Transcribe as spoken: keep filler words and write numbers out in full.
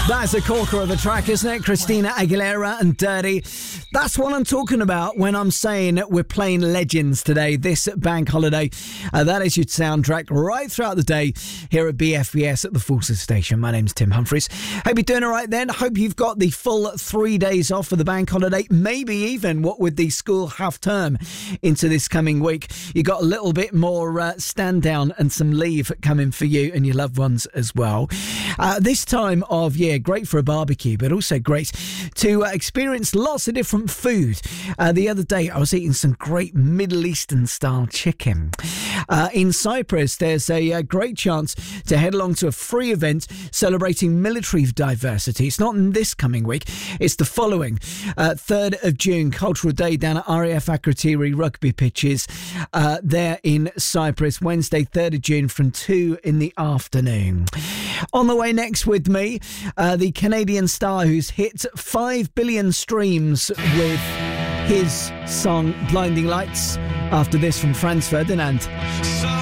That's a corker of a track, isn't it? Christina Aguilera and Dirty. That's what I'm talking about when I'm saying we're playing legends today, this bank holiday. Uh, that is your soundtrack right throughout the day here at B F B S at the Forces Station. My name's Tim Humphries. Hope you're doing all right then. Hope you've got the full three days off for the bank holiday. Maybe even, what with the school half term into this coming week, you got a little bit more uh, stand down and some leave coming for you and your loved ones as well. Uh, this time of year, great for a barbecue, but also great to uh, experience lots of different food. Uh, the other day, I was eating some great Middle Eastern style chicken. Uh, in Cyprus, there's a, a great chance to head along to a free event celebrating military diversity. It's not in this coming week, it's the following. Uh, third of June, Cultural Day down at R A F Akrotiri rugby pitches uh, there in Cyprus. Wednesday, third of June from two in the afternoon. On the way next with me, uh, the Canadian star who's hit five billion streams with his song Blinding Lights. After this from Franz Ferdinand.